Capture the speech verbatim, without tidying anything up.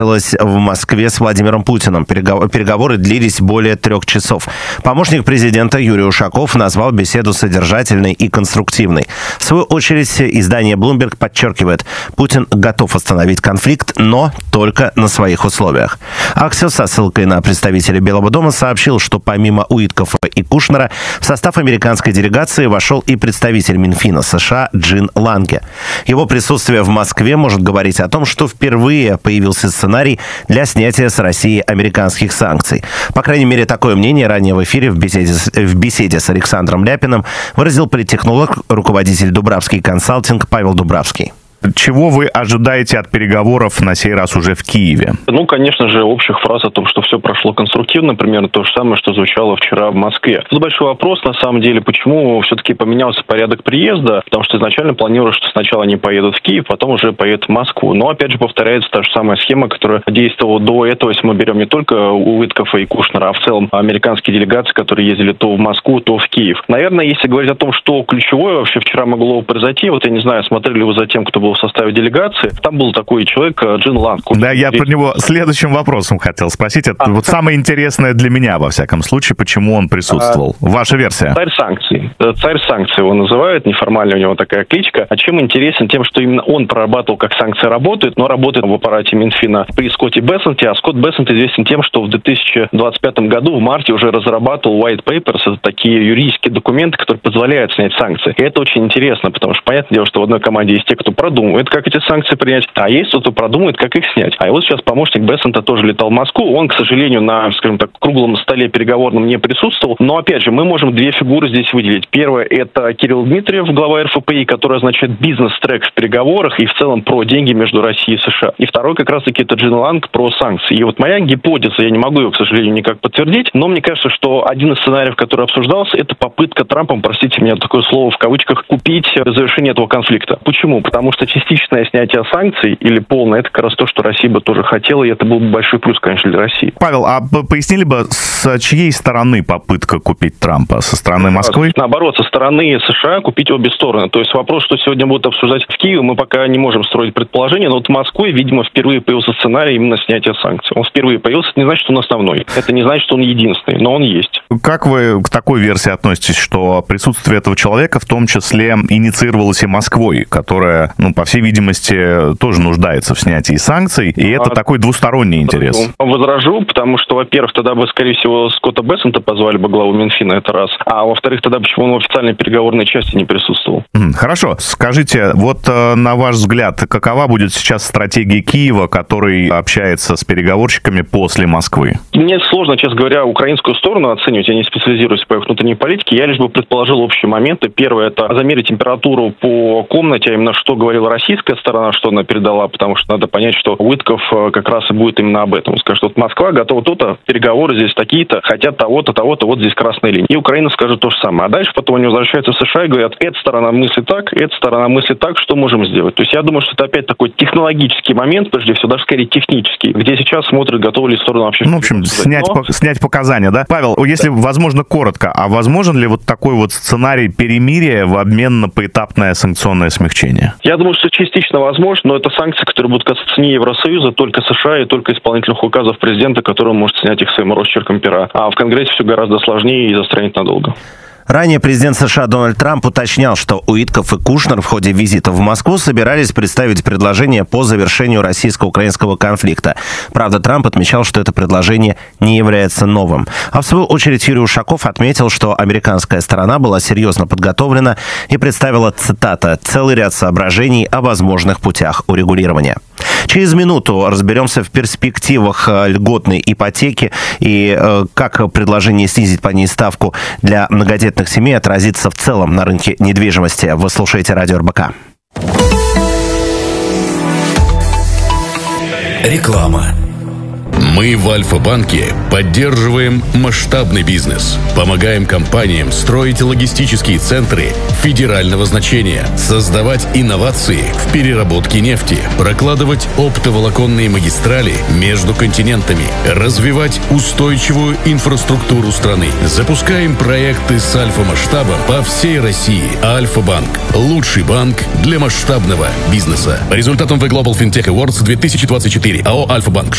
в Москве с Владимиром Путиным. Переговоры длились более трех часов. Помощник президента Юрий Ушаков назвал беседу содержательной и конструктивной. В свою очередь, издание Bloomberg подчеркивает, Путин готов остановить конфликт, но только на своих условиях. Аксиос со ссылкой на представителя Белого дома сообщил, что помимо Уиткофа и Кушнера в состав американской делегации вошел и представитель Минфина США Джин Ланге. Его присутствие в Москве может говорить о том, что впервые появился сценарий для снятия с России американских санкций. По крайней мере, такое мнение ранее в эфире в беседе, в беседе с Александром Ляпиным выразил политтехнолог, руководитель Дубравский консалтинг Павел Дубравский. Чего вы ожидаете от переговоров на сей раз уже в Киеве? Ну, конечно же, общих фраз о том, что все прошло конструктивно, примерно то же самое, что звучало вчера в Москве. Тут большой вопрос, на самом деле, почему все-таки поменялся порядок приезда, потому что изначально планировалось, что сначала они поедут в Киев, потом уже поедут в Москву. Но, опять же, повторяется та же самая схема, которая действовала до этого, если мы берем не только Уиткофа и Кушнера, а в целом американские делегации, которые ездили то в Москву, то в Киев. Наверное, если говорить о том, что ключевое вообще вчера могло произойти, вот я не знаю, смотрели ли вы за тем, кто был в составе делегации, там был такой человек Джин Ланг. Да, я про него следующим вопросом хотел спросить. Это а, вот как... самое интересное для меня, во всяком случае, почему он присутствовал. А, Ваша версия. Царь санкций. Царь санкций его называют, неформально у него такая кличка. А чем интересен? Тем, что именно он прорабатывал, как санкции работают, но работает в аппарате Минфина при Скотте Бессенте, а Скотт Бессент известен тем, что в две тысячи двадцать пятом году, в марте, уже разрабатывал white papers, это такие юридические документы, которые позволяют снять санкции. И это очень интересно, потому что, понятное дело, что в одной команде есть те, кто продумывает, как эти санкции принять, а есть кто-то продумает, как их снять. А вот сейчас помощник Бессента тоже летал в Москву. Он, к сожалению, на, скажем так, круглом столе переговорном не присутствовал. Но, опять же, мы можем две фигуры здесь выделить. Первое – это Кирилл Дмитриев, глава эр эф пэ и, который означает бизнес-трек в переговорах и в целом про деньги между Россией и США. И второй как раз-таки это Джин Ланг про санкции. И вот моя гипотеза, я не могу ее, к сожалению, никак подтвердить, но мне кажется, что один из сценариев, который обсуждался, это попытка Трампом, простите меня, такое слово в кавычках, купить завершение этого конфликта. Почему? Потому что частичное снятие санкций или полное, это как раз то, что Россия бы тоже хотела, и это был бы большой плюс, конечно, для России. Павел, а пояснили бы, с чьей стороны попытка купить Трампа? Со стороны Москвы? Наоборот, со стороны США купить обе стороны. То есть вопрос, что сегодня будут обсуждать в Киеве, мы пока не можем строить предположения, но вот в Москве, видимо, впервые появился сценарий именно снятия санкций. Он впервые появился, это не значит, что он основной. Это не значит, что он единственный, но он есть. Как вы к такой версии относитесь, что присутствие этого человека в том числе инициировалось и Москвой, которая, ну, по всей видимости, тоже нуждается в снятии санкций, и это а, такой двусторонний интерес? Возражу, потому что, во-первых, тогда бы, скорее всего, Скотта Бессента позвали бы главу Минфина, это раз. А во-вторых, тогда почему он в официальной переговорной части не присутствовал? Хорошо. Скажите, вот на ваш взгляд, какова будет сейчас стратегия Киева, который общается с переговорщиками после Москвы? Мне сложно, честно говоря, украинскую сторону оценивать. Я не специализируюсь по их внутренней политике. Я лишь бы предположил общие моменты. Первое – это замерить температуру по комнате, а именно что говорила российская сторона, что она передала, потому что надо понять, что Уитков как раз и будет именно об этом. Он скажет, вот Москва готова то-то, переговоры здесь такие-то, хотят того-то, того-то, вот здесь красная линия. И Украина скажет то же самое. А дальше потом они возвращаются в США и говорят, эта сторона мыслит так, эта сторона мыслит так, что можем сделать. То есть я думаю, что это опять такой технологический момент, прежде всего, даже скорее технический, где сейчас смотрят, готовы ли стороны вообще... Ну, в общем, снять, Но... по, снять показания, да? Павел, если да. возможно, коротко, а возможен ли вот такой вот сценарий перемирия в обмен на поэтапное санкционное смягчение? Я думаю, что частично возможно, но это санкции, которые будут касаться не Евросоюза, только США и только исполнительных указов президента, который может снять их своим росчерком пера. А в Конгрессе все гораздо сложнее и застрянет надолго. Ранее президент США Дональд Трамп уточнял, что Уиткоф и Кушнер в ходе визита в Москву собирались представить предложение по завершению российско-украинского конфликта. Правда, Трамп отмечал, что это предложение не является новым. А в свою очередь Юрий Ушаков отметил, что американская сторона была серьезно подготовлена и представила, цитата, «целый ряд соображений о возможных путях урегулирования». Через минуту разберемся в перспективах льготной ипотеки и э, как предложение снизить по ней ставку для многодетных семей отразится в целом на рынке недвижимости. Вы слушаете радио эр бэ ка. Реклама. Мы в Альфа-банке поддерживаем масштабный бизнес, помогаем компаниям строить логистические центры федерального значения, создавать инновации в переработке нефти, прокладывать оптоволоконные магистрали между континентами, развивать устойчивую инфраструктуру страны. Запускаем проекты с альфа-масштабом по всей России. Альфа-банк – лучший банк для масштабного бизнеса. По результатам The Global FinTech Awards две тысячи двадцать четыре АО «Альфа-банк»